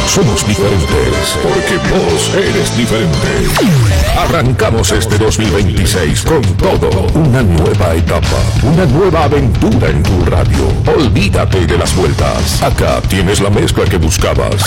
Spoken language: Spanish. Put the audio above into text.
somos diferentes, porque vos eres diferente. Arrancamos este 2026 con todo, una nueva etapa, una nueva aventura en tu radio. Olvídate de las vueltas, acá tienes la mezcla que buscabas,